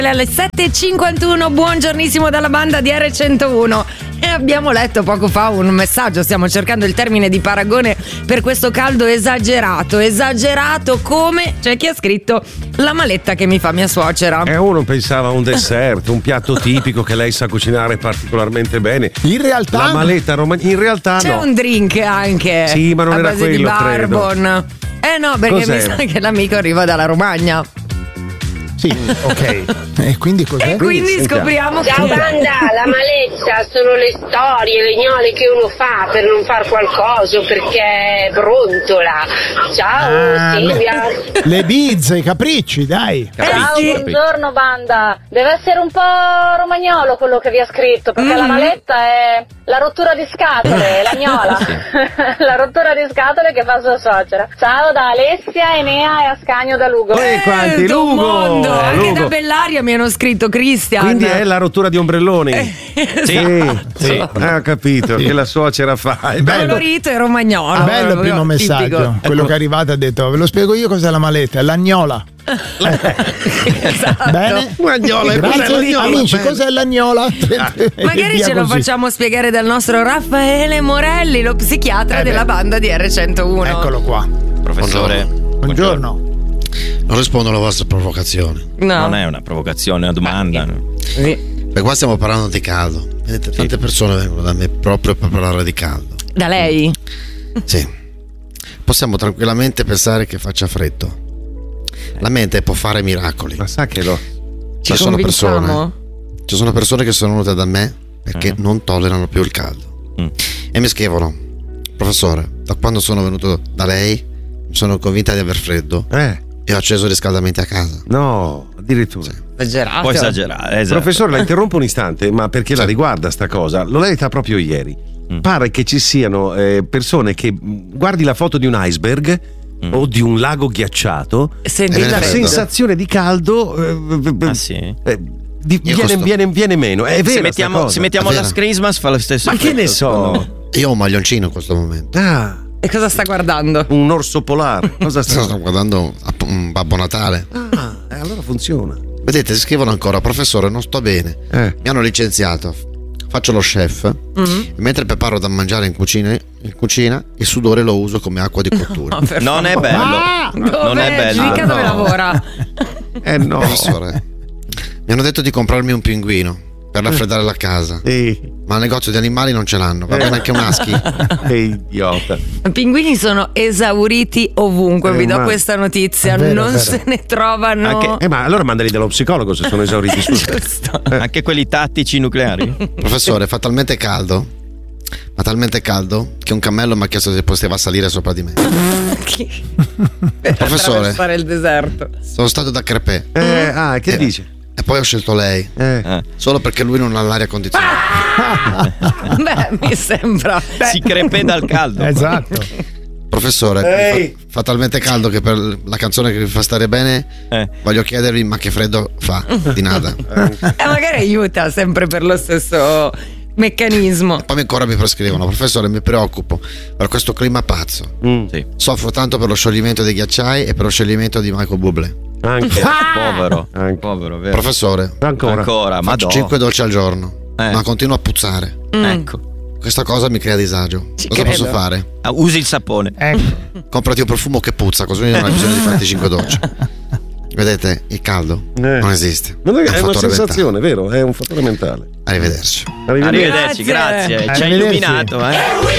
Alle 7.51, buongiornissimo dalla banda di R101. E abbiamo letto poco fa un messaggio, stiamo cercando il termine di paragone per questo caldo esagerato. Esagerato come? C'è chi ha scritto la maletta che mi fa mia suocera. E uno pensava a un dessert, un piatto tipico che lei sa cucinare particolarmente bene. In realtà la maletta in realtà c'è un drink anche. Sì, ma non a era base quello, di bourbon. No, perché Cos'era? mi sa che l'amico arriva dalla Romagna. Sì, ok. E quindi cos'è? E quindi scopriamo Ciao che banda, la maletta sono le storie, le gnole che uno fa per non far qualcosa perché brontola. Ciao Silvia. Le bizze, i capricci, dai. Ciao, buongiorno banda. Deve essere un po' romagnolo quello che vi ha scritto, perché la maletta è la rottura di scatole, la gnola. La rottura di scatole che fa sua suocera. Ciao da Alessia, Enea e Ascanio da Lugo. Quanti Lugo! mondo. Anche Lugo. da Bellaria mi hanno scritto Cristian. Quindi è la rottura di ombrelloni. Sì. Ho capito che la suocera fa. È bello. Colorito e romagnolo. Bello il primo Tipico. messaggio. Quello che è arrivato ha detto: ve lo spiego io cos'è la maletta, è l'agnola. Esatto. Bene? L'agnola, Grazie amici, cos'è l'agnola? Magari Via ce lo così. facciamo spiegare dal nostro Raffaele Morelli, lo psichiatra della banda di R101. Eccolo qua. Professore, Buongiorno. Non rispondo alla vostra provocazione. No. non è una provocazione, è una domanda. Sì. Perché qua stiamo parlando di caldo. Vedete, tante persone vengono da me proprio per parlare di caldo. Da lei? Sì. Possiamo tranquillamente pensare che faccia freddo. La mente può fare miracoli. Ma sa che lo. Ci sono convinciamo? Ci sono persone che sono venute da me perché non tollerano più il caldo. E mi scrivono: professore, da quando sono venuto da lei mi sono convinta di aver freddo e ho acceso i riscaldamenti a casa. No, addirittura. Esagerato. Può esagerare, esatto. Professore, la interrompo un istante, ma perché la riguarda sta cosa? L'ho letta proprio ieri. Pare che ci siano persone che guardi la foto di un iceberg o di un lago ghiacciato, Senti la la la freddo. sensazione di caldo Ah, sì? viene meno. È vero. Se mettiamo È la vero. Christmas fa lo stesso Ma che ne effetto, so? Io ho un maglioncino in questo momento. E cosa sta guardando? Un orso polare. Cosa sta? Sto guardando un Babbo Natale. Allora funziona. Vedete, scrivono ancora: professore, non sto bene. Mi hanno licenziato. Faccio lo chef. E mentre preparo da mangiare in cucina, il sudore lo uso come acqua di cottura. Non è bello. Non è bello. Mica dove No. lavora? No. Professore, mi hanno detto di comprarmi un pinguino per raffreddare la casa. Ma al negozio di animali non ce l'hanno. Va bene anche un husky? Che idiota. I pinguini sono esauriti ovunque, vi do ma- questa notizia, è vero, non è vero. se ne trovano. Ma allora mandali dallo psicologo se sono esauriti. Scusa. Giusto. Anche quelli tattici nucleari? Professore, fa talmente caldo, ma talmente caldo che un cammello mi ha chiesto se poteva salire sopra di me. Per Professore. attraversare il deserto. Sono stato da Crepè Che dice? e poi ho scelto lei solo perché lui non ha l'aria condizionata. Beh, mi sembra. Si crepè dal caldo. Esatto. Professore, fa talmente caldo che per la canzone che vi fa stare bene voglio chiedervi: ma che freddo fa? Di nada. Magari aiuta sempre per lo stesso meccanismo. Poi ancora mi prescrivono: professore, mi preoccupo per questo clima pazzo. Sì. Soffro tanto per lo scioglimento dei ghiacciai e per lo scioglimento di Michael Bublé. Anche. Povero. Anche. Povero, vero. Professore, Ancora, ma faccio 5 dolci al giorno, Eh. ma continuo a puzzare. Ecco. Questa cosa mi crea disagio. Ci Cosa credo. posso fare? Usi il sapone. Ecco. Comprati un profumo che puzza, così non hai bisogno di farti 5 docce. Vedete, il caldo non esiste. Non è, un è una fattore sensazione, vero? È un fattore mentale. mentale. Arrivederci. Arrivederci, grazie. Ci ha Arrivederci. illuminato,